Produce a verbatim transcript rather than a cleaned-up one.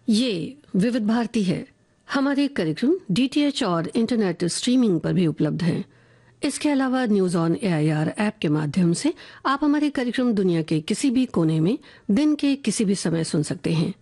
ये विविध भारती है। हमारे कार्यक्रम डीटीएच और इंटरनेट स्ट्रीमिंग पर भी उपलब्ध हैं। इसके अलावा न्यूज ऑन एआईआर ऐप के माध्यम से आप हमारे कार्यक्रम दुनिया के किसी भी कोने में दिन के किसी भी समय सुन सकते हैं।